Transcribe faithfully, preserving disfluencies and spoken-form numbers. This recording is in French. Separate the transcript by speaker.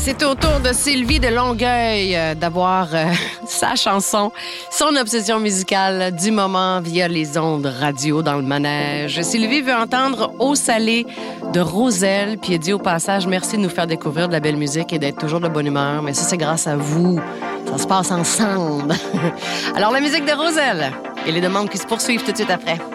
Speaker 1: C'est au tour de Sylvie de Longueuil euh, d'avoir euh, sa chanson, son obsession musicale du moment via les ondes radio dans le manège. Sylvie veut entendre Eau salée de Roselle, puis elle dit au passage merci de nous faire découvrir de la belle musique et d'être toujours de bonne humeur, mais ça c'est grâce à vous. Ça se passe ensemble. Alors la musique de Roselle et les demandes qui se poursuivent tout de suite après.